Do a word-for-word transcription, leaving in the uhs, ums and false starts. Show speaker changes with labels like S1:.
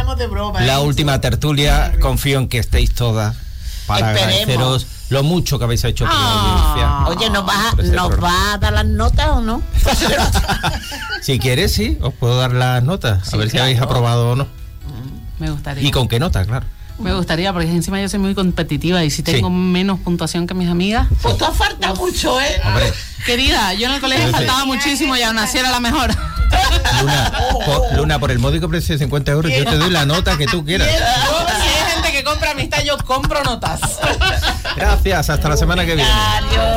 S1: estamos de broma.
S2: La
S1: ¿eh?
S2: última tertulia, confío en que estéis todas para
S1: Esperemos.
S2: agradeceros lo mucho que habéis hecho por la
S3: Ah.
S2: audiencia.
S1: Oye, ¿nos va,
S2: Por este
S1: ¿nos
S2: programa.
S1: va a dar las notas o no?
S2: Si quieres, sí, os puedo dar las notas,
S1: Sí,
S2: a ver si
S1: claro.
S2: habéis aprobado o no.
S3: Me gustaría.
S2: ¿Y con qué nota, claro?
S3: Me gustaría, porque encima yo soy muy competitiva y si tengo
S2: Sí.
S3: menos puntuación que mis amigas.
S1: Pues te falta mucho, ¿eh?
S2: Hombre,
S3: Querida, yo en el colegio
S2: Sí, sí.
S3: faltaba muchísimo y aún así era la mejor.
S2: Luna, por, Luna, por el módico precio de cincuenta euros, yo te doy la nota que tú quieras.
S3: Yo, si hay gente que compra amistad, yo compro notas.
S2: Gracias, hasta la semana que viene.
S1: Adiós.